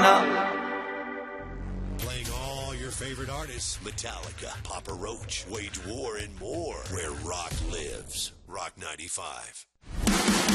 Nirvana. Playing all your favorite artists: Metallica, Papa Roach, Wage War, and more. Where rock lives. Rock 95.